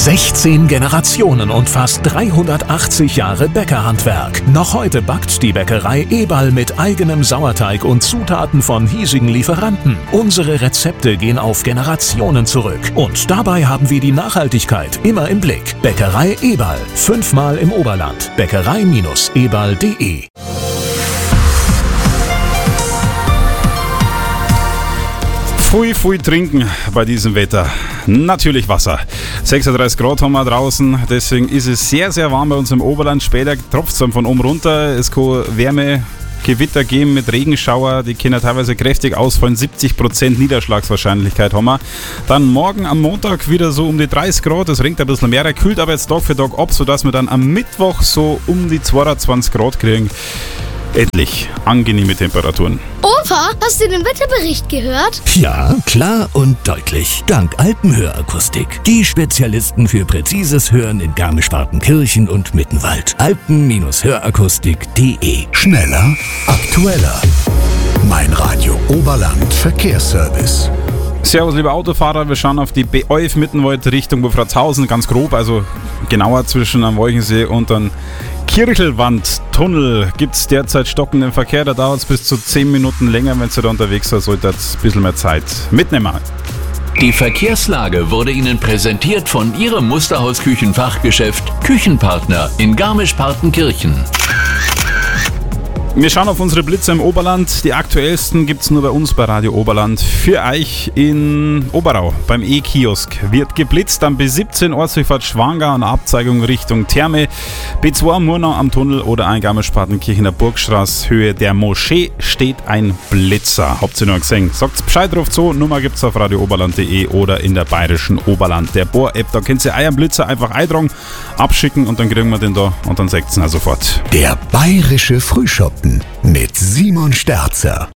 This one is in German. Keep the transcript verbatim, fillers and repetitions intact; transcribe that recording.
sechzehn Generationen und fast dreihundertachtzig Jahre Bäckerhandwerk. Noch heute backt die Bäckerei Eberl mit eigenem Sauerteig und Zutaten von hiesigen Lieferanten. Unsere Rezepte gehen auf Generationen zurück. Und dabei haben wir die Nachhaltigkeit immer im Blick. Bäckerei Eberl. Fünfmal im Oberland. Bäckerei Eberl punkt de. Pfui, pfui trinken bei diesem Wetter. Natürlich Wasser. sechsunddreißig Grad haben wir draußen, deswegen ist es sehr, sehr warm bei uns im Oberland. Später tropft es von oben runter. Es kann Wärme, Gewitter geben mit Regenschauer, die können teilweise kräftig ausfallen. siebzig Prozent Niederschlagswahrscheinlichkeit haben wir. Dann morgen am Montag wieder so um die dreißig Grad. Es regnet ein bisschen mehr, kühlt aber jetzt Tag für Tag ab, sodass wir dann am Mittwoch so um die zweiundzwanzig Grad kriegen. Endlich angenehme Temperaturen. Opa, hast du den Wetterbericht gehört? Ja, klar und deutlich. Dank Alpenhörakustik. Die Spezialisten für präzises Hören in Garmisch-Partenkirchen und Mittenwald. alpen Hörakustik punkt de. Schneller, aktueller. Mein Radio Oberland Verkehrsservice. Servus, liebe Autofahrer, wir schauen auf die B elf Mittenwald Richtung Wolfratshausen, ganz grob, also genauer zwischen am Wolchensee und dann Kirchelwand-Tunnel. Gibt es derzeit stockenden Verkehr, da dauert es bis zu zehn Minuten länger, wenn ihr da unterwegs seid, sollte ihr ein bisschen mehr Zeit mitnehmen. Die Verkehrslage wurde Ihnen präsentiert von Ihrem Musterhaus-Küchenfachgeschäft Küchenpartner in Garmisch-Partenkirchen. Wir schauen auf unsere Blitze im Oberland. Die aktuellsten gibt es nur bei uns bei Radio Oberland. Für euch in Oberau beim E-Kiosk wird geblitzt am B siebzehn Ortsdurchfahrt Schwangau und Abzweigung Richtung Therme. B zwei Murnau am Tunnel oder ein Garmisch-Partenkirchener Burgstraße Höhe der Moschee steht ein Blitzer. Habt ihr noch gesehen? Sagt Bescheid drauf zu. Nummer gibt es auf radio oberland punkt de oder in der bayerischen Oberland der Bohr-App. Da könnt ihr euren Blitzer einfach eintragen, abschicken und dann kriegen wir den da und dann seht ihr ihn sofort. Der bayerische Frühschoppen mit Simon Sterzer.